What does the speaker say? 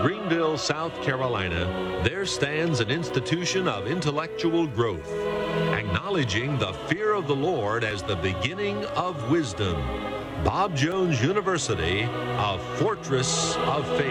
Greenville, South Carolina, there stands an institution of intellectual growth, acknowledging the fear of the Lord as the beginning of wisdom. Bob Jones University, a fortress of faith.